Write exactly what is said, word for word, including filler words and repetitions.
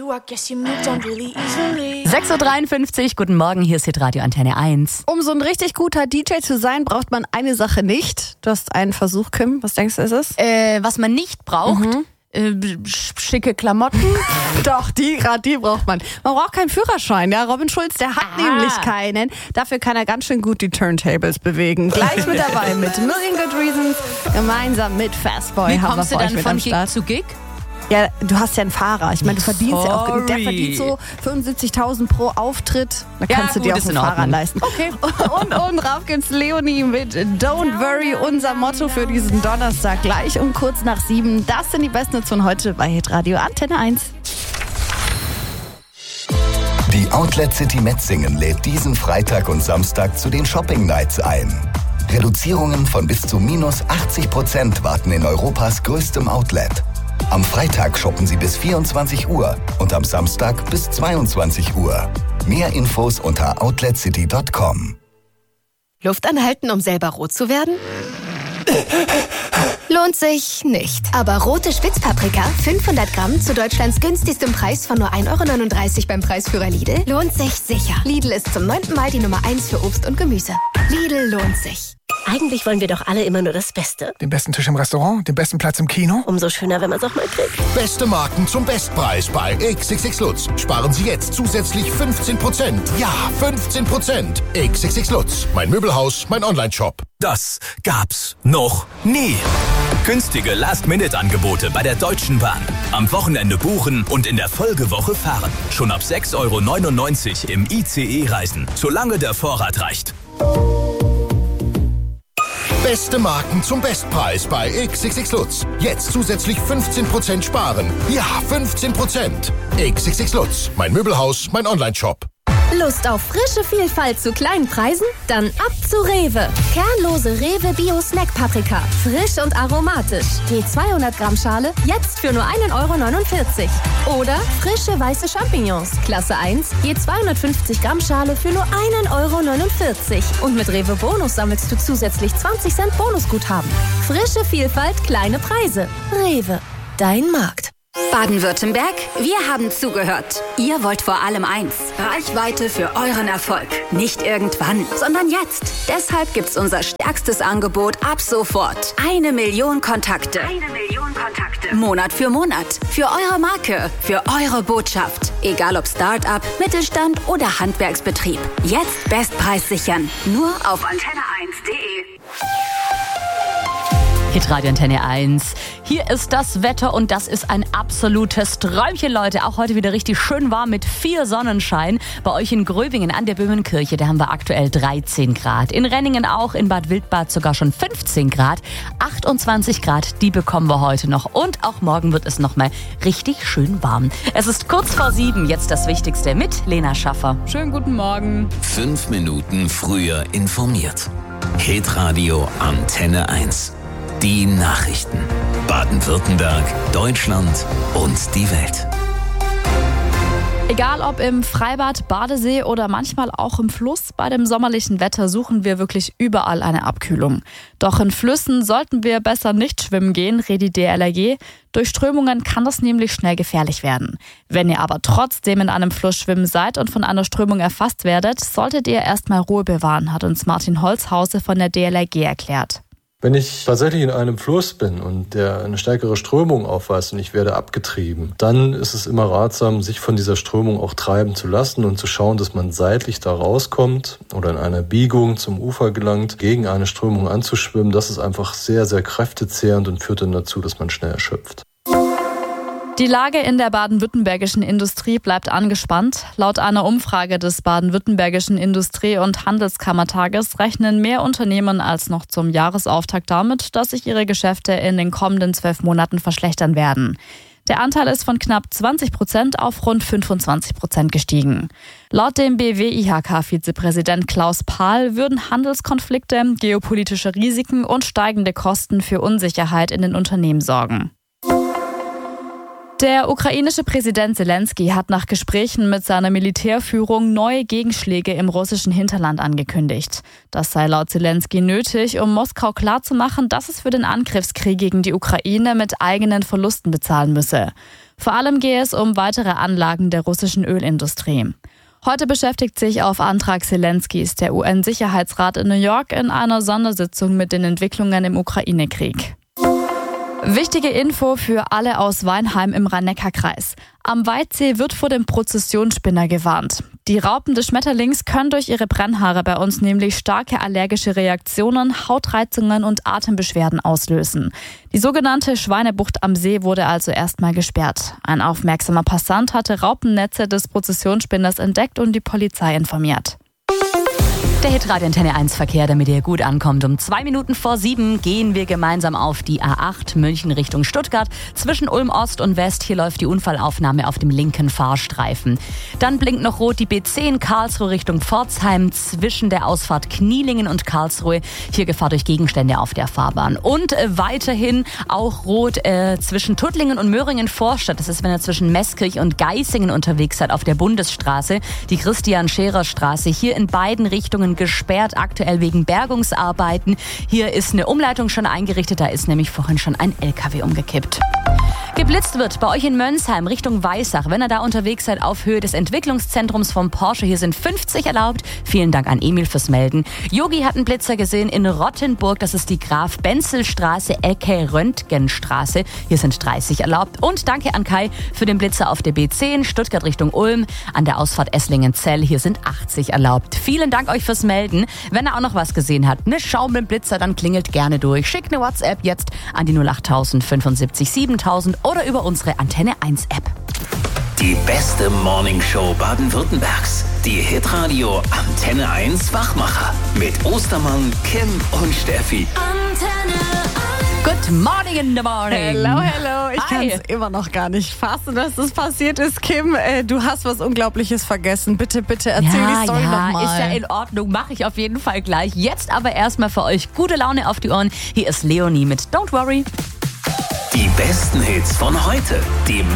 sechs Uhr dreiundfünfzig, guten Morgen, hier ist Hitradio Antenne eins. Um so ein richtig guter D J zu sein, braucht man eine Sache nicht. Du hast einen Versuch, Kim. Was denkst du, ist es? Äh, was man nicht braucht, Mhm. äh, schicke Klamotten. Doch, die gerade die braucht man. Man braucht keinen Führerschein. Ja, Robin Schulz, der hat Ah. nämlich keinen. Dafür kann er ganz schön gut die Turntables bewegen. Gleich mit dabei mit Million Good Reasons, gemeinsam mit Fastboy. Wie haben wir kommst du für euch dann mit von am Gig Start. zu Gig? Ja, du hast ja einen Fahrer. Ich meine, du verdienst ja auch. Der Sorry. verdient so fünfundsiebzigtausend pro Auftritt. Da Ja, kannst du gut, dir auch ist einen in Fahrer Ordnung. leisten. Okay. Und oben drauf gibt's Leonie mit Don't Worry, unser Motto für diesen Donnerstag. Gleich um kurz nach sieben. Das sind die besten Hits von heute bei Hitradio Antenne eins. Die Outlet City Metzingen lädt diesen Freitag und Samstag zu den Shopping Nights ein. Reduzierungen von bis zu minus achtzig Prozent warten in Europas größtem Outlet. Am Freitag shoppen Sie bis vierundzwanzig Uhr und am Samstag bis zweiundzwanzig Uhr. Mehr Infos unter outlet city punkt com. Luft anhalten, um selber rot zu werden? Lohnt sich nicht. Aber rote Spitzpaprika, fünfhundert Gramm zu Deutschlands günstigstem Preis von nur ein Euro neununddreißig beim Preisführer Lidl, lohnt sich sicher. Lidl ist zum neunten Mal die Nummer eins für Obst und Gemüse. Lidl lohnt sich. Eigentlich wollen wir doch alle immer nur das Beste. Den besten Tisch im Restaurant, den besten Platz im Kino. Umso schöner, wenn man es auch mal kriegt. Beste Marken zum Bestpreis bei X X X Lutz. Sparen Sie jetzt zusätzlich fünfzehn Prozent. Ja, fünfzehn Prozent. X X X Lutz. Mein Möbelhaus, mein Online-Shop. Das gab's noch nie. Günstige Last-Minute-Angebote bei der Deutschen Bahn. Am Wochenende buchen und in der Folgewoche fahren. Schon ab sechs Euro neunundneunzig im I C E reisen, solange der Vorrat reicht. Beste Marken zum Bestpreis bei X X X Lutz. Jetzt zusätzlich fünfzehn Prozent sparen. Ja, fünfzehn Prozent. X X X Lutz. Mein Möbelhaus, mein Online-Shop. Lust auf frische Vielfalt zu kleinen Preisen? Dann ab zu Rewe. Kernlose Rewe Bio Snack Paprika. Frisch und aromatisch. Je zweihundert Gramm Schale jetzt für nur ein Euro neunundvierzig. Oder frische weiße Champignons. Klasse eins. Je zweihundertfünfzig Gramm Schale für nur ein Euro neunundvierzig. Und mit Rewe Bonus sammelst du zusätzlich zwanzig Cent Bonusguthaben. Frische Vielfalt, kleine Preise. Rewe. Dein Markt. Baden-Württemberg, wir haben zugehört. Ihr wollt vor allem eins: Reichweite für euren Erfolg. Nicht irgendwann, sondern jetzt. Deshalb gibt's unser stärkstes Angebot ab sofort. Eine Million Kontakte. Eine Million Kontakte. Monat für Monat. Für eure Marke. Für eure Botschaft. Egal ob Start-up, Mittelstand oder Handwerksbetrieb. Jetzt Bestpreis sichern. Nur auf antenne eins punkt de. Hitradio Antenne eins. Hier ist das Wetter und das ist ein absolutes Träumchen, Leute. Auch heute wieder richtig schön warm mit viel Sonnenschein. Bei euch in Gröbingen an der Böhmenkirche, da haben wir aktuell dreizehn Grad. In Renningen auch, in Bad Wildbad sogar schon fünfzehn Grad. achtundzwanzig Grad, die bekommen wir heute noch. Und auch morgen wird es nochmal richtig schön warm. Es ist kurz vor sieben, jetzt das Wichtigste mit Lena Schaffer. Schönen guten Morgen. Fünf Minuten früher informiert. Hitradio Antenne eins. Die Nachrichten. Baden-Württemberg, Deutschland und die Welt. Egal ob im Freibad, Badesee oder manchmal auch im Fluss, bei dem sommerlichen Wetter suchen wir wirklich überall eine Abkühlung. Doch in Flüssen sollten wir besser nicht schwimmen gehen, rät die D L R G. Durch Strömungen kann das nämlich schnell gefährlich werden. Wenn ihr aber trotzdem in einem Fluss schwimmen seid und von einer Strömung erfasst werdet, solltet ihr erstmal Ruhe bewahren, hat uns Martin Holzhause von der D L R G erklärt. Wenn ich tatsächlich in einem Fluss bin und der eine stärkere Strömung aufweist und ich werde abgetrieben, dann ist es immer ratsam, sich von dieser Strömung auch treiben zu lassen und zu schauen, dass man seitlich da rauskommt oder in einer Biegung zum Ufer gelangt, gegen eine Strömung anzuschwimmen. Das ist einfach sehr, sehr kräftezehrend und führt dann dazu, dass man schnell erschöpft. Die Lage in der baden-württembergischen Industrie bleibt angespannt. Laut einer Umfrage des baden-württembergischen Industrie- und Handelskammertages rechnen mehr Unternehmen als noch zum Jahresauftakt damit, dass sich ihre Geschäfte in den kommenden zwölf Monaten verschlechtern werden. Der Anteil ist von knapp zwanzig Prozent auf rund fünfundzwanzig Prozent gestiegen. Laut dem B W I H K-Vizepräsident Klaus Pahl würden Handelskonflikte, geopolitische Risiken und steigende Kosten für Unsicherheit in den Unternehmen sorgen. Der ukrainische Präsident Zelensky hat nach Gesprächen mit seiner Militärführung neue Gegenschläge im russischen Hinterland angekündigt. Das sei laut Zelensky nötig, um Moskau klarzumachen, dass es für den Angriffskrieg gegen die Ukraine mit eigenen Verlusten bezahlen müsse. Vor allem gehe es um weitere Anlagen der russischen Ölindustrie. Heute beschäftigt sich auf Antrag Zelenskys der U N-Sicherheitsrat in New York in einer Sondersitzung mit den Entwicklungen im Ukraine-Krieg. Wichtige Info für alle aus Weinheim im Rhein-Neckar-Kreis. Am Weitsee wird vor dem Prozessionsspinner gewarnt. Die Raupen des Schmetterlings können durch ihre Brennhaare bei uns nämlich starke allergische Reaktionen, Hautreizungen und Atembeschwerden auslösen. Die sogenannte Schweinebucht am See wurde also erstmal gesperrt. Ein aufmerksamer Passant hatte Raupennetze des Prozessionsspinners entdeckt und die Polizei informiert. Der Hitradio Antenne eins Verkehr, damit ihr gut ankommt. Um zwei Minuten vor sieben gehen wir gemeinsam auf die A acht München Richtung Stuttgart. Zwischen Ulm Ost und West, hier läuft die Unfallaufnahme auf dem linken Fahrstreifen. Dann blinkt noch rot die B zehn Karlsruhe Richtung Pforzheim zwischen der Ausfahrt Knielingen und Karlsruhe. Hier Gefahr durch Gegenstände auf der Fahrbahn. Und äh, weiterhin auch rot äh, zwischen Tuttlingen und Möhringen-Vorstadt. Das ist, wenn ihr zwischen Meßkirch und Geißingen unterwegs seid auf der Bundesstraße. Die Christian-Scherer-Straße hier in beiden Richtungen gesperrt, aktuell wegen Bergungsarbeiten. Hier ist eine Umleitung schon eingerichtet, da ist nämlich vorhin schon ein L K W umgekippt. Geblitzt wird bei euch in Mönsheim Richtung Weissach. Wenn ihr da unterwegs seid auf Höhe des Entwicklungszentrums vom Porsche, hier sind fünfzig erlaubt. Vielen Dank an Emil fürs Melden. Yogi hat einen Blitzer gesehen in Rottenburg, das ist die Graf-Benzel-Straße, Ecke Röntgenstraße. Hier sind dreißig erlaubt. Und danke an Kai für den Blitzer auf der B zehn, Stuttgart Richtung Ulm, an der Ausfahrt Esslingen-Zell. Hier sind achtzig erlaubt. Vielen Dank euch fürs Melden. Wenn ihr auch noch was gesehen habt, ne Schau mit dem Blitzer, dann klingelt gerne durch. Schickt eine WhatsApp jetzt an die null acht tausend fünfundsiebzig siebentausend oder über unsere Antenne eins App. Die beste Morningshow Baden-Württembergs. Die Hitradio Antenne eins Wachmacher. Mit Ostermann, Kim und Steffi. Antenne eins. Good morning in the morning. Hello, hello. Ich kann es immer noch gar nicht fassen, dass das passiert ist. Kim, äh, du hast was Unglaubliches vergessen. Bitte, bitte erzähl ja, die Story ja, nochmal. Ist ja in Ordnung, mache ich auf jeden Fall gleich. Jetzt aber erstmal für euch gute Laune auf die Ohren. Hier ist Leonie mit Don't Worry. Die besten Hits von heute. Die